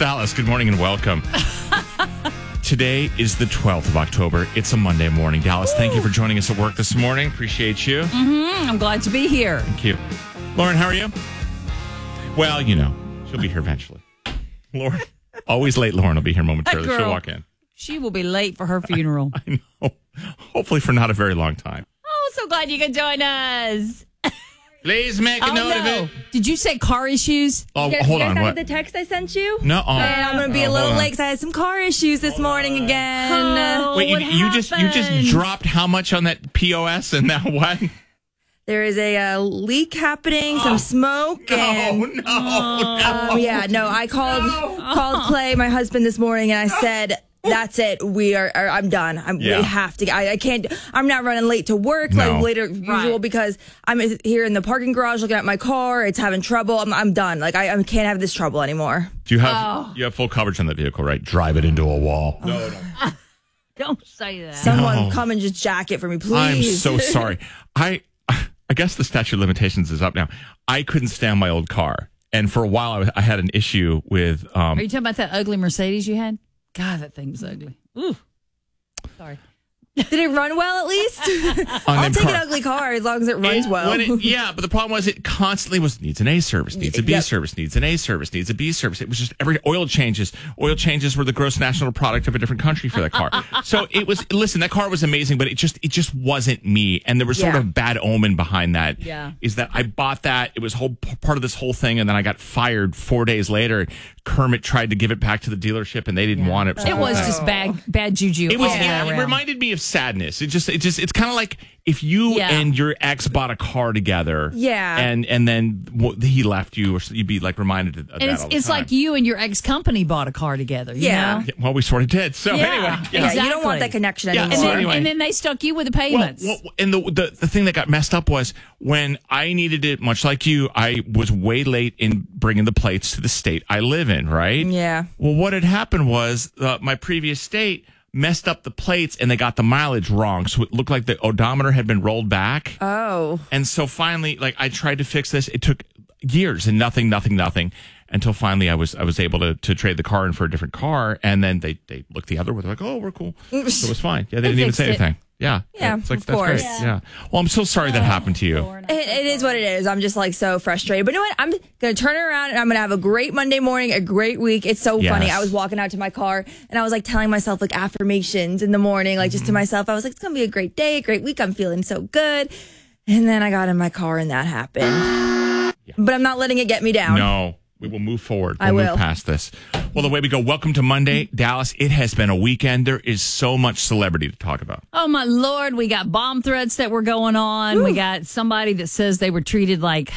Dallas. Good morning and welcome. Today is the 12th of October. It's a Monday morning. Dallas, thank you for joining us at work this morning. Appreciate you. I'm glad to be here. Thank you. Lauren, how are you? Well, you know, she'll be here eventually. Lauren, always late. Lauren will be here momentarily. She'll walk in. She will be late for her funeral. I know. Hopefully for not a very long time. Oh, so glad you can join us. Please make a note of it. Did you say car issues? Oh, you guys, hold you guys on. What? The text I sent you? No. I'm going to be a little late because I had some car issues this morning again. Oh, Wait, you just dropped how much on that POS and now what? There is a leak happening, some smoke. And, No. I called Clay, my husband, this morning, and I said, that's it. I'm done. We have to. I can't. I'm not running late to work like later usual because I'm here in the parking garage looking at my car. It's having trouble. I'm done. Like I can't have this trouble anymore. Do you have you have full coverage on the vehicle, right? Drive it into a wall. No. Don't say that. Someone come and just jack it for me, please. I'm so sorry. I guess the statute of limitations is up now. I couldn't stand my old car, and for a while I had an issue with. Are you talking about that ugly Mercedes you had? God, that thing was ugly. Ooh. Sorry. Did it run well at least? I'll take an ugly car as long as it runs well. But the problem was it constantly needs an A service, needs a B service, needs an A service, needs a B service. It was just every oil changes. Oil changes were the gross national product of a different country for that car. So it was, listen, that car was amazing, but it just wasn't me. And there was sort of a bad omen behind that. Yeah. Is that I bought that. It was part of this whole thing. And then I got fired 4 days later. Kermit tried to give it back to the dealership and they didn't want it. It was just bad juju. It was. It reminded me of sadness. It's kind of like if you and your ex bought a car together. Yeah. And then he left you, or you'd be like reminded of that. And all the it's time. like you and your ex company bought a car together. You know? Well, we sort of did. So anyway, exactly. You don't want that connection anymore. And then they stuck you with the payments. Well, and the thing that got messed up was when I needed it, much like you, I was way late in bringing the plates to the state I live in, right? Yeah. Well, what had happened was my previous state messed up the plates and they got the mileage wrong. So it looked like the odometer had been rolled back. Oh. And so finally, like I tried to fix this. It took years and nothing. Until finally I was able to trade the car in for a different car. And then they looked the other way. They're like, oh, we're cool. So it was fine. Yeah, they didn't even say anything. Yeah. Yeah, it's like, of course. That's great. Yeah. Well, I'm so sorry that happened to you. It is what it is. I'm just like so frustrated. But you know what? I'm going to turn it around and I'm going to have a great Monday morning, a great week. It's so funny. I was walking out to my car and I was like telling myself like affirmations in the morning, like just to myself. I was like, it's going to be a great day, a great week. I'm feeling so good. And then I got in my car and that happened. But I'm not letting it get me down. No. We will move forward. We'll move past this. Well, the way we go, welcome to Monday. Dallas, it has been a weekend. There is so much celebrity to talk about. Oh, my Lord. We got bomb threats that were going on. Woo. We got somebody that says they were treated like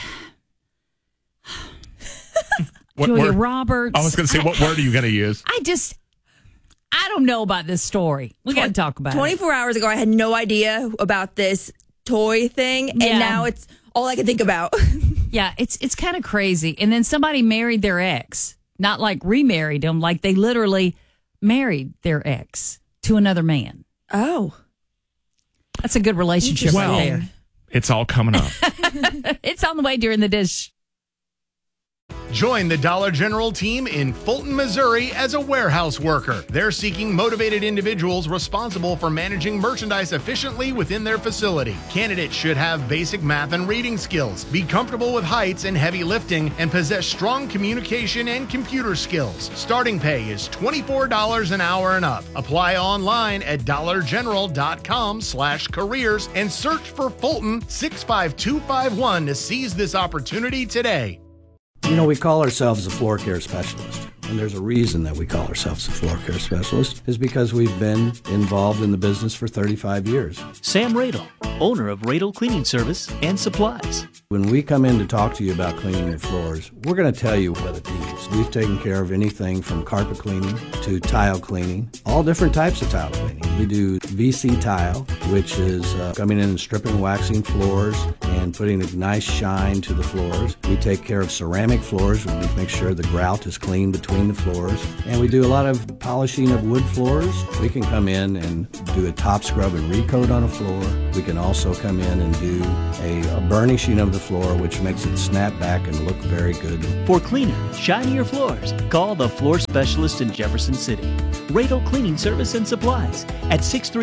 Julia Roberts. I was going to say, what word are you going to use? I don't know about this story. We got to talk about 24 hours ago, I had no idea about this toy thing. And now it's all I can think about. Yeah, it's kind of crazy. And then somebody married their ex, not like remarried them, like they literally married their ex to another man. Oh. That's a good relationship right there. It's all coming up. It's on the way during the dish. Join the Dollar General team in Fulton, Missouri as a warehouse worker. They're seeking motivated individuals responsible for managing merchandise efficiently within their facility. Candidates should have basic math and reading skills, be comfortable with heights and heavy lifting, and possess strong communication and computer skills. Starting pay is $24 an hour and up. Apply online at dollargeneral.com/careers and search for Fulton 65251 to seize this opportunity today. You know, we call ourselves a floor care specialist, and there's a reason that we call ourselves a floor care specialist, is because we've been involved in the business for 35 years. Sam Radel, owner of Radel Cleaning Service and Supplies. When we come in to talk to you about cleaning your floors, we're going to tell you what it needs. We've taken care of anything from carpet cleaning to tile cleaning, all different types of tile cleaning. We do VC tile, which is coming in and stripping, waxing floors, and putting a nice shine to the floors. We take care of ceramic floors. We make sure the grout is clean between the floors. And we do a lot of polishing of wood floors. We can come in and do a top scrub and recoat on a floor. We can also come in and do a burnishing of the floor, which makes it snap back and look very good. For cleaner, shinier floors, call the floor specialist in Jefferson City. Radel Cleaning Service and Supplies at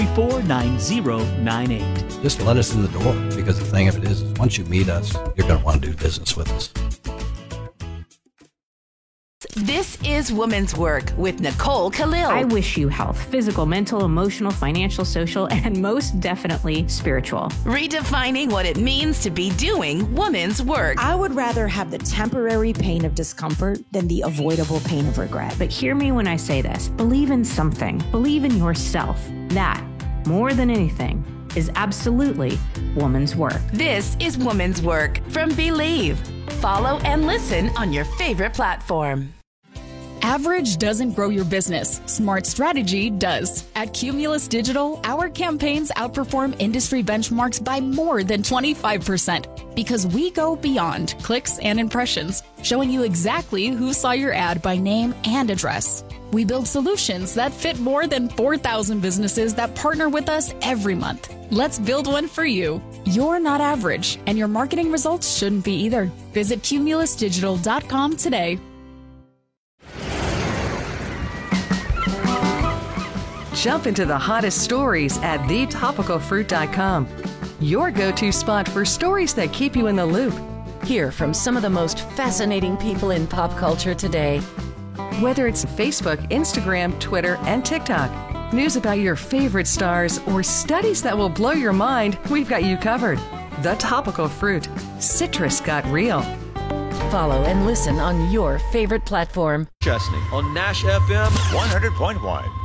634-9098. Just let us in the door, because the thing of it is once you meet us, you're going to want to do business with us. This is Woman's Work with Nicole Khalil. I wish you health, physical, mental, emotional, financial, social, and most definitely spiritual. Redefining what it means to be doing woman's work. I would rather have the temporary pain of discomfort than the avoidable pain of regret. But hear me when I say this. Believe in something. Believe in yourself. That, more than anything, is absolutely woman's work. This is Woman's Work from Believe. Follow and listen on your favorite platform. Average doesn't grow your business. Smart strategy does. At Cumulus Digital, our campaigns outperform industry benchmarks by more than 25% because we go beyond clicks and impressions, showing you exactly who saw your ad by name and address. We build solutions that fit more than 4,000 businesses that partner with us every month. Let's build one for you. You're not average, and your marketing results shouldn't be either. Visit cumulusdigital.com today. Jump into the hottest stories at thetopicalfruit.com. Your go-to spot for stories that keep you in the loop. Hear from some of the most fascinating people in pop culture today. Whether it's Facebook, Instagram, Twitter, and TikTok, news about your favorite stars, or studies that will blow your mind, we've got you covered. The Topical Fruit. Citrus got real. Follow and listen on your favorite platform. Chesney on Nash FM 100.1.